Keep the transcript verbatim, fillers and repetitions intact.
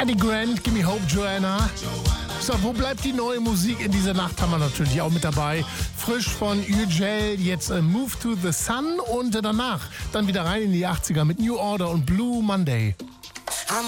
Eddie Grant, Gimme Hope, Joanna. So, wo bleibt die neue Musik in dieser Nacht? Haben wir natürlich auch mit dabei. Frisch von Ugel, jetzt äh, Move to the Sun und äh, danach dann wieder rein in die achtziger mit New Order und Blue Monday.